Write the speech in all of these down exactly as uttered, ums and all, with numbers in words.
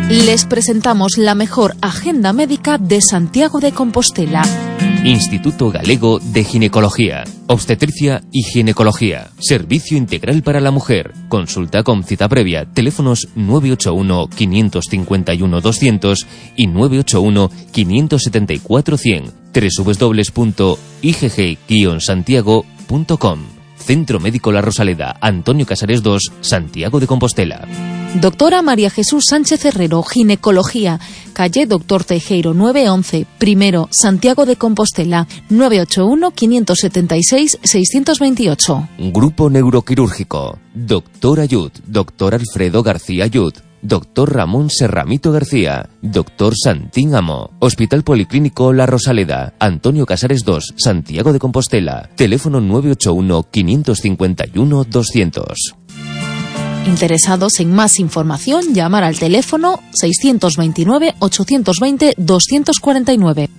Les presentamos la mejor agenda médica de Santiago de Compostela. Instituto Galego de Ginecología, Obstetricia y Ginecología. Servicio integral para la mujer. Consulta con cita previa. Teléfonos nueve ocho uno, cinco cinco uno, doscientos y nueve ocho uno, cinco siete cuatro, cien. doble u doble u doble u punto i g g guion santiago punto com. Centro Médico La Rosaleda, Antonio Casares dos, Santiago de Compostela. Doctora María Jesús Sánchez Herrero, Ginecología, calle Doctor Teijeiro nueve once, primero, Santiago de Compostela, nueve ocho uno, cinco siete seis, seis dos ocho. Grupo Neuroquirúrgico, Doctor Ayud, Doctor Alfredo García Ayud, Doctor Ramón Serramito García, Doctor Santín Amo, Hospital Policlínico La Rosaleda, Antonio Casares dos, Santiago de Compostela, teléfono nueve ocho uno, cinco cinco uno, doscientos. Interesados en más información, llamar al teléfono seis dos nueve, ocho dos cero, dos cuatro nueve.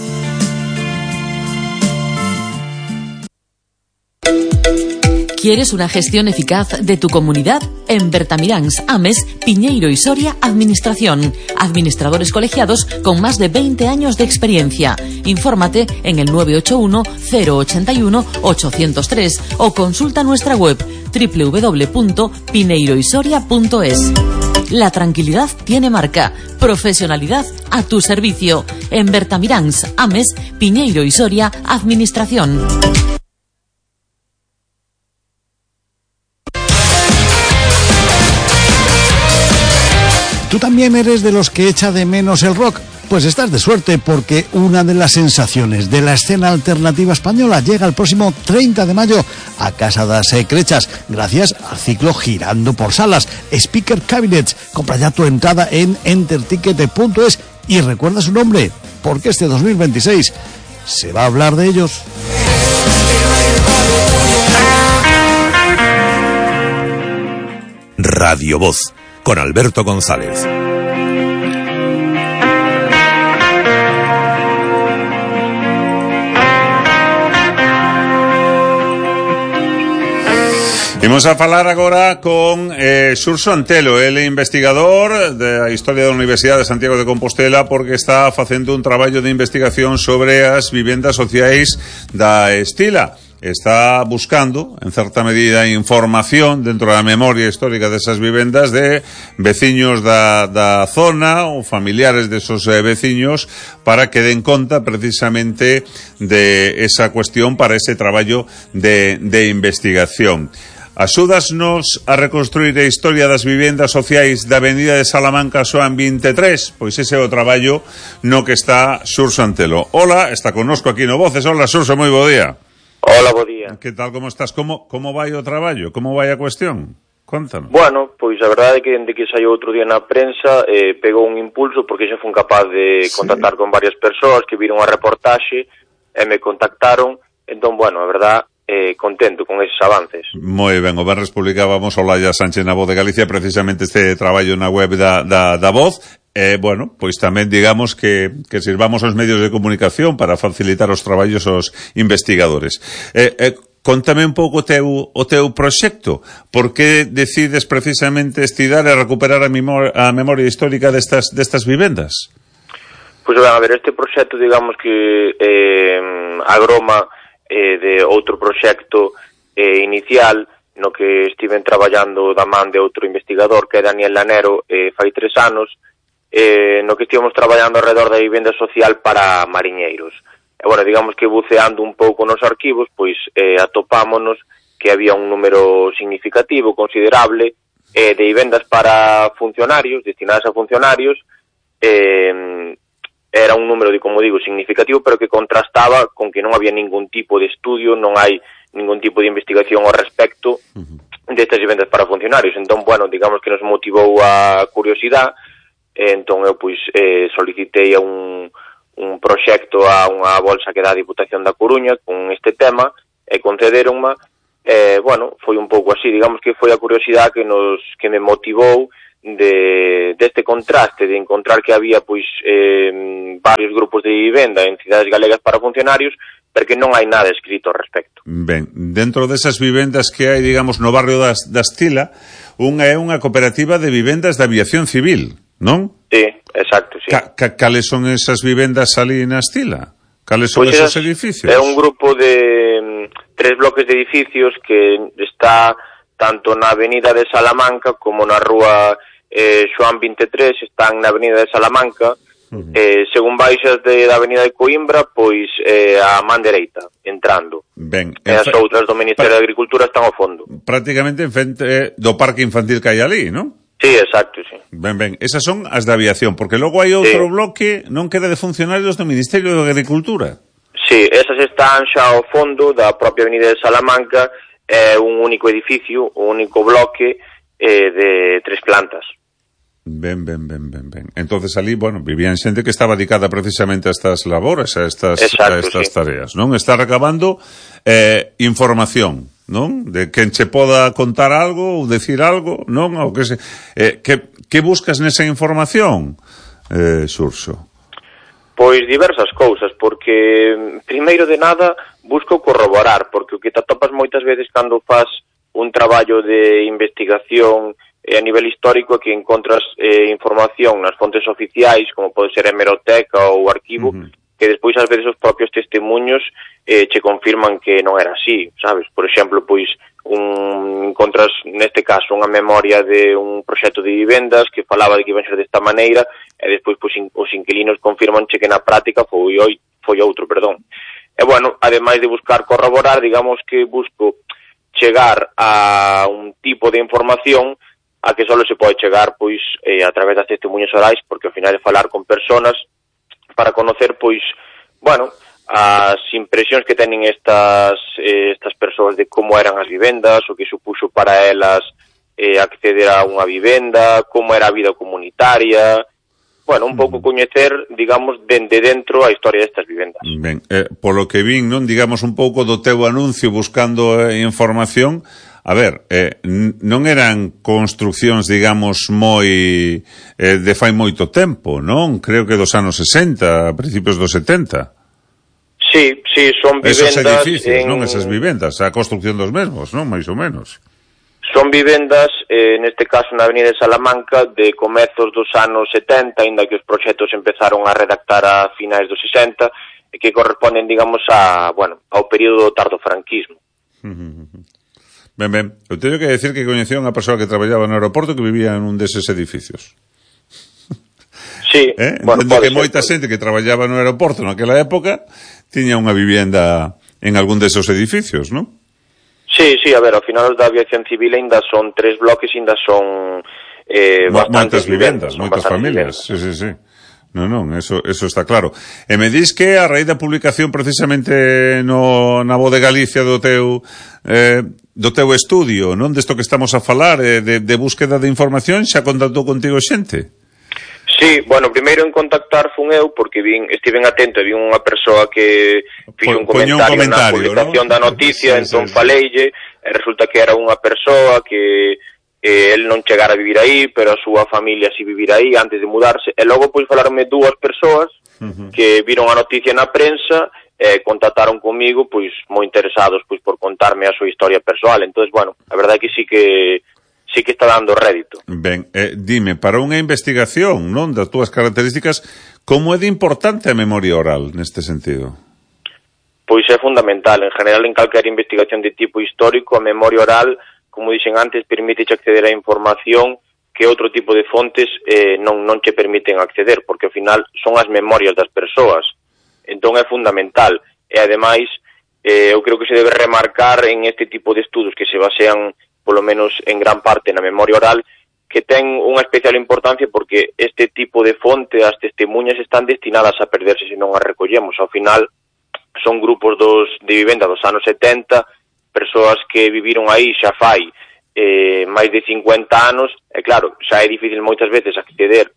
¿Quieres una gestión eficaz de tu comunidad? En Bertamiráns, Ames, Piñeiro y Soria, Administración. Administradores colegiados con más de veinte años de experiencia. Infórmate en el nueve ocho uno, cero ocho uno, ocho cero tres o consulta nuestra web doble u doble u doble u punto pineiro y soria punto es. La tranquilidad tiene marca. Profesionalidad a tu servicio. En Bertamiráns, Ames, Piñeiro y Soria, Administración. ¿Tú también eres de los que echa de menos el rock? Pues estás de suerte, porque una de las sensaciones de la escena alternativa española llega el próximo treinta de mayo a Casa das Crechas, gracias al ciclo Girando por Salas, Speaker Cabinets. Compra ya tu entrada en enterticket punto es y recuerda su nombre, porque este dos mil veintiséis se va a hablar de ellos. Radio Voz, con Alberto González. Imos a falar agora con eh, Xurxo Antelo. Ele é investigador da Historia da Universidade de Santiago de Compostela, porque está facendo un traballo de investigación sobre as vivendas sociais da Estila. Está buscando, en certa medida, información dentro da memoria histórica desas vivendas de veciños da, da zona ou familiares desos eh, veciños, para que den conta precisamente de esa cuestión para ese traballo de, de investigación. Axúdasnos a reconstruir a historia das vivendas sociais da Avenida de Salamanca Soan veintitrés, pois ese é o traballo no que está Xurxo Antelo. Hola, está connosco aquí no Voces. Hola, Xurxo, moi bo día. Hola, bo día. Que tal, como estás? Como, como vai o traballo? Como vai a cuestión? Contanos. Bueno, pois a verdade é que dende que saiu outro día na prensa eh, pegou un impulso, porque xa fun capaz de sí. contactar con varias persoas que viron a reportaxe e me contactaron. Entón, bueno, a verdade, eh, contento con eses avances. Moi ben, o venres publicábamos Olaya Sánchez na Voz de Galicia precisamente este traballo na web da, da, da Voz. Eh, bueno, pois tamén digamos que, que sirvamos aos medios de comunicación para facilitar os traballos aos investigadores. Eh, eh, Contame un pouco o teu, o teu proxecto. Por que decides precisamente estudar e recuperar a, memor a memoria histórica destas, destas vivendas? Pois, ben, a ver, este proxecto, digamos que eh, agroma eh, de outro proxecto eh, inicial, no que estiven traballando da man de outro investigador, que é Daniel Lanero, eh, fai tres anos, eh, no que estivemos traballando alrededor da vivenda social para mariñeiros. E, bueno, digamos que buceando un pouco nos arquivos, pois eh, atopámonos que había un número significativo, considerable, eh, de vivendas para funcionarios, destinadas a funcionarios. eh, era un número, de, como digo, significativo, pero que contrastaba con que non había ningún tipo de estudio, non hai ningún tipo de investigación ao respecto destas vivendas para funcionarios. Entón, bueno, digamos que nos motivou a curiosidade. Entón eu, pois, eh, solicitei a un, un proxecto a unha bolsa que dá a Diputación da Coruña con este tema, e concederonma. Eh, bueno, foi un pouco así, digamos que foi a curiosidade que nos que me motivou de deste contraste, de encontrar que había, pois, eh, varios grupos de vivenda en cidades galegas para funcionarios, porque non hai nada escrito ao respecto. Ben, dentro desas vivendas que hai, digamos, no barrio da, da Estila, unha é unha cooperativa de vivendas de aviación civil. non? Sí, exacto, sí. Ca, ca, cales son esas vivendas ali na Estila? Cales son Pois esos esas, edificios? É un grupo de mm, tres bloques de edificios que está tanto na avenida de Salamanca como na rúa eh, Xoán vinte e tres, están na avenida de Salamanca. Uh-huh. eh, según baixas de, da avenida de Coimbra, pois eh, a man dereita, entrando. Ben, e as outras do Ministerio de Agricultura están ao fondo. Prácticamente en frente do parque infantil que hai ali, non? Sí, exacto, sí. Ben, ben, esas son as de aviación, porque logo hai outro sí. bloque, non queda de funcionarios do Ministerio de Agricultura. Sí, esas están xa ao fondo da propia avenida de Salamanca, é un único edificio, un único bloque eh, de tres plantas. Ben, ben, ben, ben, ben. Entonces ali, bueno, vivían xente que estaba dedicada precisamente a estas labores, a estas, exacto, a estas sí. tareas, non? Está recabando eh, información, non? De quen che poda contar algo ou decir algo, non? O que se, eh, que, que buscas nesa información, eh, Xurxo? Pois diversas cousas, porque primeiro de nada busco corroborar, porque o que te atopas moitas veces cando faz un traballo de investigación e a nivel histórico é que encontras eh, información nas fontes oficiais, como pode ser a hemeroteca ou o arquivo, uh-huh. que despois ás veces os propios testemunhos eh, che confirman que non era así, sabes? Por exemplo, pois un, encontras neste caso unha memoria de un proxecto de vivendas que falaba de que iban ser desta maneira e despois pois, in, os inquilinos confirmanche que na práctica foi, foi outro, perdón. E bueno, ademais de buscar corroborar, digamos que busco chegar a un tipo de información a que só se pode chegar pois eh, a través das testemunhas orais, porque ao final é falar con personas para conocer pois, bueno, as impresións que teñen estas eh, estas persoas de como eran as vivendas, o que supuxo para elas eh, acceder a unha vivenda, como era a vida comunitaria, bueno, un pouco coñecer, digamos, dende dentro a historia destas vivendas. Ben, eh, polo que vin, non, digamos un pouco do teu anuncio buscando eh, información. A ver, eh, non eran construccións, digamos, moi eh, de fai moito tempo, non? Creo que dos anos sesenta, a principios dos setenta. Sí, sí, son vivendas... Esos edificios, en... non? Esas vivendas, a construcción dos mesmos, non? Mais ou menos. Son vivendas, eh, neste caso na avenida de Salamanca, de comezos dos anos setenta, ainda que os proxectos empezaron a redactar a finais dos sesenta, e que corresponden, digamos, a, bueno, ao período do tardofranquismo. Ben, ben, eu teño que decir que coñecía unha persoa que traballaba no aeroporto que vivía en un deses edificios. Sí, eh? bueno, Entendo que ser, moita xente que traballaba no aeroporto naquela época tiña unha vivenda en algún desos edificios, non? Sí, sí, a ver, ao final os da aviación civil ainda son tres bloques, ainda son eh, bastantes vivendas, vivendas, moitas familias, vivendas. sí, sí, sí. Non, non, eso, eso está claro. E me dis que a raíz da publicación precisamente no, na Voz de Galicia do teu eh, do teu estudio, non? Desto que estamos a falar, eh, de, de búsqueda de información, xa contactou contigo xente? Sí, bueno, primeiro en contactar fun eu, porque vin, estiven atento e vi unha persoa que fixo un comentario, un comentario na publicación, ¿no?, da noticia, sí, entón sí, faleille, e resulta que era unha persoa que eh, el non chegara a vivir aí, pero a súa familia si vivir aí antes de mudarse, e logo pois falarme dúas persoas uh-huh. que viron a noticia na prensa e eh, contactaron comigo pois moi interesados pois por contarme a súa historia persoal. Entonces, bueno, a verdade é que sí que sí que está dando rédito. Ben, eh, dime, para unha investigación, non, das túas características, como é de importante a memoria oral neste sentido? Pois é fundamental, en general en calquera investigación de tipo histórico, a memoria oral, como dixen antes, permite acceder a información que outro tipo de fontes eh, non, non che permiten acceder, porque ao final son as memorias das persoas. Entón é fundamental. E ademais, eh, eu creo que se debe remarcar en este tipo de estudos que se basean, polo menos en gran parte, na memoria oral, que ten unha especial importancia porque este tipo de fonte, as testemunhas, están destinadas a perderse se non as recollemos. Ao final, son grupos dos, de vivenda dos anos setenta, persoas que viviron aí xa fai eh, máis de cincuenta anos, e claro, xa é difícil moitas veces acceder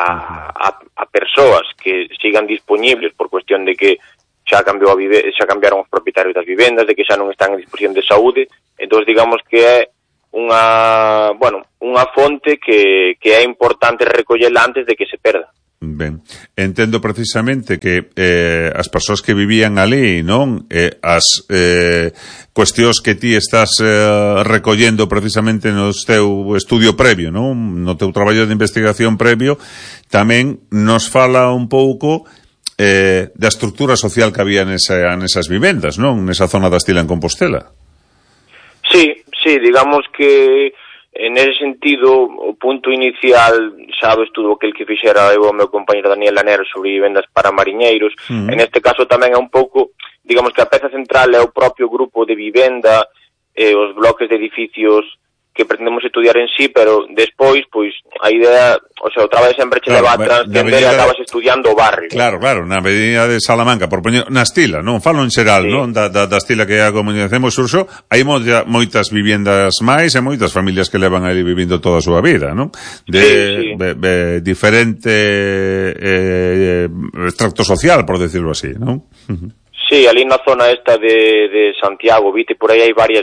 a, a, a persoas que sigan disponibles por cuestión de que xa cambiou a vive, xa cambiaron os propietarios das vivendas, de que xa non están en disposición de saúde. Entón, digamos que é unha, bueno, unha fonte que, que é importante recollela antes de que se perda. Ben, entendo precisamente que eh, as persoas que vivían ali, non? Eh, as eh, cuestións que ti estás eh, recollendo precisamente no teu estudio previo, non? No teu traballo de investigación previo, tamén nos fala un pouco eh, da estructura social que había nesa, nesas vivendas, non? Nesa zona da Estila en Compostela. Sí, sí, digamos que en ese sentido, o punto inicial xa do estudo aquel que fixera eu o meu compañero Daniel Lanero sobre vivendas para mariñeiros. Uh-huh. En este caso tamén é un pouco, digamos que a peza central é o propio grupo de vivenda, eh, os bloques de edificios que pretendemos estudiar en sí, pero despois, pois, a idea, o sea, o traballo sempre che leva a transcender e acabas estudiando o barrio. Claro, claro, na avenida de Salamanca, por poñer, na Estila, non? Falo en xeral, sí. Non? Da, da, da Estila que é a comunidacemos Xurxo, hai moita, moitas viviendas máis e moitas familias que levan ali vivindo toda a súa vida, non? De, sí, sí. de, de diferente eh, extracto social, por decirlo así, non? Sí, ali na zona esta de, de Santiago, vite, por aí hai varias